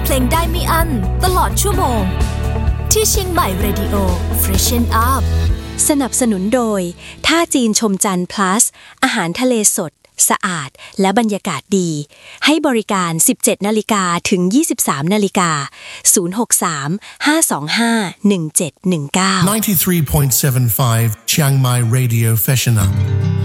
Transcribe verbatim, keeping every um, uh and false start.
ลงได้ไม่อั้นตลอดชั่วโมงที่เชียงใหม่ Radio Freshen Up สนับสนุนโดยท่าจีนชมจันทร์ plus อาหารทะเลสดสะอาดและบรรยากาศดีให้บริการ สิบเจ็ดนาฬิกา ถึง ยี่สิบสามนาฬิกา ศูนย์ หก สาม ห้า สอง ห้า หนึ่ง เจ็ด หนึ่ง เก้า ninety-three point seven five Chiang Mai Radio Freshen Up